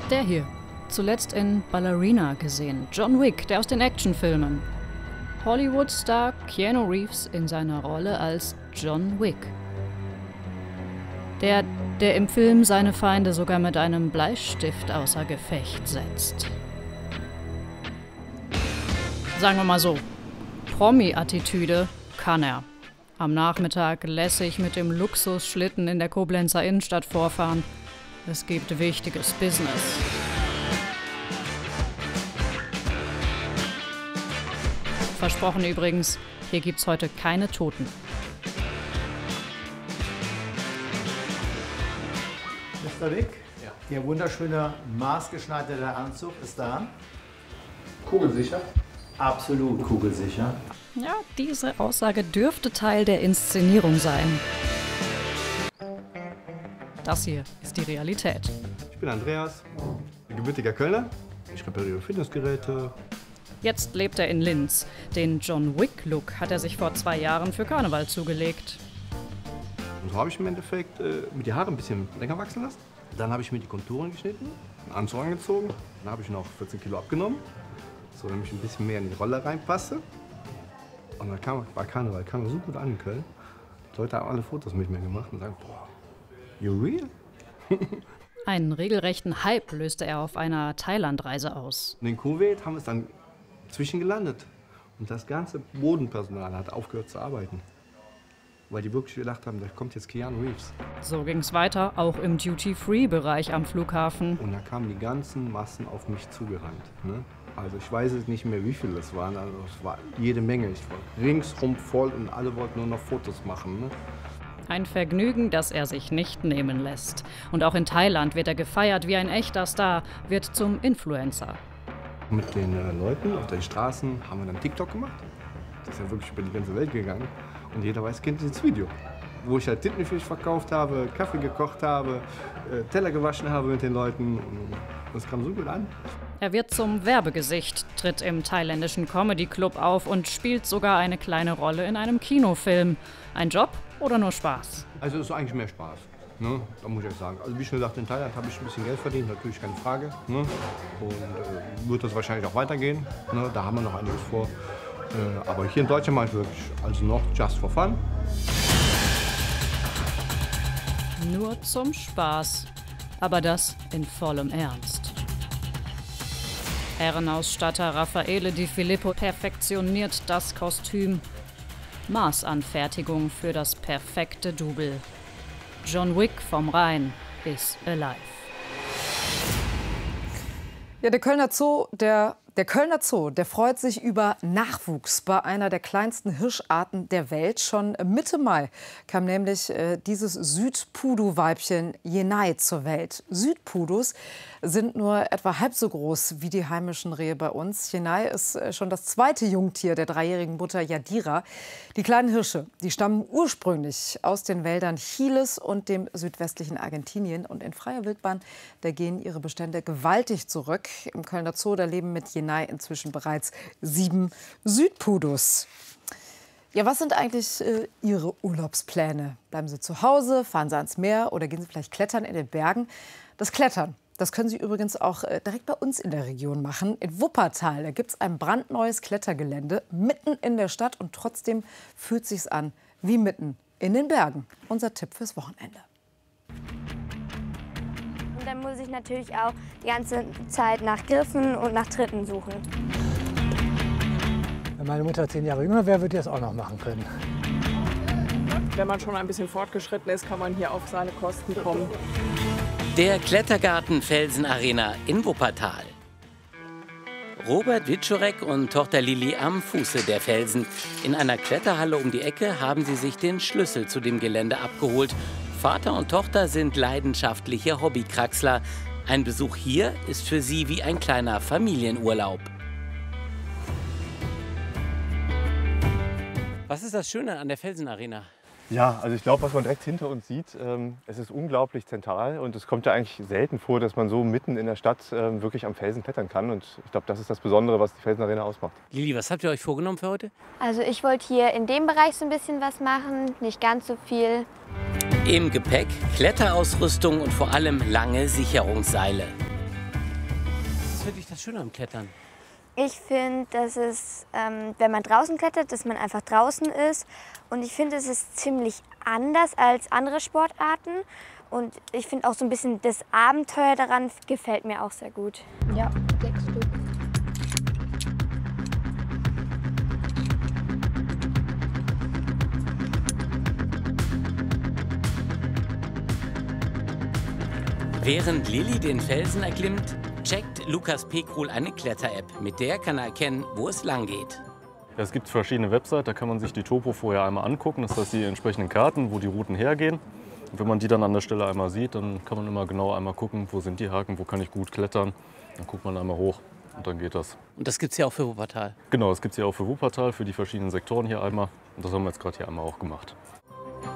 Der hier. Zuletzt in Ballerina gesehen. John Wick, der aus den Actionfilmen. Hollywood-Star Keanu Reeves in seiner Rolle als John Wick. Der im Film seine Feinde sogar mit einem Bleistift außer Gefecht setzt. Sagen wir mal so, Promi-Attitüde kann er. Am Nachmittag lässig mit dem Luxusschlitten in der Koblenzer Innenstadt vorfahren. Es gibt wichtiges Business. Versprochen übrigens, hier gibt's heute keine Toten. Mr. Wick, ja. Ihr wunderschöner, maßgeschneiderter Anzug ist da. Kugelsicher? Absolut kugelsicher. Ja, diese Aussage dürfte Teil der Inszenierung sein. Das hier ist die Realität. Ich bin Andreas, gebürtiger Kölner. Ich repariere Fitnessgeräte. Jetzt lebt er in Linz. Den John Wick-Look hat er sich vor 2 Jahren für Karneval zugelegt. Und so habe ich im Endeffekt mir die Haare ein bisschen länger wachsen lassen. Dann habe ich mir die Konturen geschnitten, einen Anzug angezogen. Dann habe ich noch 14 Kilo abgenommen, so damit ich ein bisschen mehr in die Rolle reinpasse. Und dann war Karneval, kam so gut an in Köln. Die Leute haben alle Fotos mit mir gemacht und sagen, boah, you real? Einen regelrechten Hype löste er auf einer Thailand-Reise aus. Und in Kuwait haben wir es dann zwischengelandet. Und das ganze Bodenpersonal hat aufgehört zu arbeiten. Weil die wirklich gedacht haben, da kommt jetzt Keanu Reeves. So ging's weiter, auch im Duty-Free-Bereich am Flughafen. Und da kamen die ganzen Massen auf mich zugerannt. Ne? Also ich weiß jetzt nicht mehr, wie viele das waren. Also es war jede Menge. Ich war ringsrum voll und alle wollten nur noch Fotos machen. Ne? Ein Vergnügen, das er sich nicht nehmen lässt. Und auch in Thailand wird er gefeiert wie ein echter Star, wird zum Influencer. Mit den Leuten auf den Straßen haben wir dann TikTok gemacht. Das ist ja wirklich über die ganze Welt gegangen. Und jeder weiß, kennt dieses Video. Wo ich halt Tintenfisch verkauft habe, Kaffee gekocht habe, Teller gewaschen habe mit den Leuten. Und das kam so gut an. Er wird zum Werbegesicht, tritt im thailändischen Comedy-Club auf und spielt sogar eine kleine Rolle in einem Kinofilm. Ein Job oder nur Spaß? Also es ist eigentlich mehr Spaß. Ne? Da muss ich euch sagen. Also wie schon gesagt, in Thailand habe ich ein bisschen Geld verdient, natürlich keine Frage. Ne? Und wird das wahrscheinlich auch weitergehen. Ne? Da haben wir noch einiges vor. Aber hier in Deutschland mache ich wirklich also noch just for fun. Nur zum Spaß. Aber das in vollem Ernst. Herrenausstatter Raffaele Di Filippo perfektioniert das Kostüm. Maßanfertigung für das perfekte Double. John Wick vom Rhein is alive. Ja, der Kölner Zoo, der freut sich über Nachwuchs bei einer der kleinsten Hirscharten der Welt. Schon Mitte Mai kam nämlich dieses Südpudu-Weibchen Jenai zur Welt. Südpudus sind nur etwa halb so groß wie die heimischen Rehe bei uns. Jenai ist schon das zweite Jungtier der 3-jährigen Mutter Yadira. Die kleinen Hirsche, die stammen ursprünglich aus den Wäldern Chiles und dem südwestlichen Argentinien. Und in freier Wildbahn, da gehen ihre Bestände gewaltig zurück. Im Kölner Zoo, da leben mit Jenai inzwischen bereits 7 Südpudus. Ja, was sind eigentlich Ihre Urlaubspläne? Bleiben Sie zu Hause, fahren Sie ans Meer oder gehen Sie vielleicht klettern in den Bergen? Das Klettern, das können Sie übrigens auch direkt bei uns in der Region machen. In Wuppertal, da gibt es ein brandneues Klettergelände mitten in der Stadt und trotzdem fühlt es sich an wie mitten in den Bergen. Unser Tipp fürs Wochenende. Und dann muss ich natürlich auch die ganze Zeit nach Griffen und nach Tritten suchen. Wenn meine Mutter 10 Jahre jünger wäre, würde ich das auch noch machen können. Wenn man schon ein bisschen fortgeschritten ist, kann man hier auf seine Kosten kommen. Der Klettergarten Felsenarena in Wuppertal. Robert Wiczorek und Tochter Lilly am Fuße der Felsen. In einer Kletterhalle um die Ecke haben sie sich den Schlüssel zu dem Gelände abgeholt. Vater und Tochter sind leidenschaftliche Hobbykraxler. Ein Besuch hier ist für sie wie ein kleiner Familienurlaub. Was ist das Schöne an der Felsenarena? Ja, also ich glaube, was man direkt hinter uns sieht, es ist unglaublich zentral und es kommt ja eigentlich selten vor, dass man so mitten in der Stadt wirklich am Felsen klettern kann. Und ich glaube, das ist das Besondere, was die Felsenarena ausmacht. Lilly, was habt ihr euch vorgenommen für heute? Also ich wollte hier in dem Bereich so ein bisschen was machen, nicht ganz so viel. Im Gepäck Kletterausrüstung und vor allem lange Sicherungsseile. für dich das Schöne am Klettern? Ich finde, dass es, wenn man draußen klettert, dass man einfach draußen ist. Und ich finde, es ist ziemlich anders als andere Sportarten. Und ich finde auch so ein bisschen das Abenteuer daran gefällt mir auch sehr gut. Ja, 6 Stück. Während Lilly den Felsen erklimmt, checkt Lukas Pekrul eine Kletter-App. Mit der kann er erkennen, wo es lang geht. Ja, es gibt verschiedene Websites, da kann man sich die Topo vorher einmal angucken. Das heißt, die entsprechenden Karten, wo die Routen hergehen. Und wenn man die dann an der Stelle einmal sieht, dann kann man immer genau einmal gucken, wo sind die Haken, wo kann ich gut klettern. Dann guckt man einmal hoch und dann geht das. Und das gibt es ja auch für Wuppertal? Genau, das gibt es ja auch für Wuppertal, für die verschiedenen Sektoren hier einmal. Und das haben wir jetzt gerade hier einmal auch gemacht.